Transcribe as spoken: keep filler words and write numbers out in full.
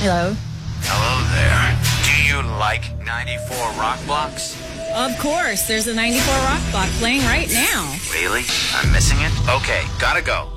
Hello? Hello there. Do you like ninety-four Rock Blocks? Of course. There's a ninety-four Rock Block playing right now. Really? I'm missing it? Okay, gotta go.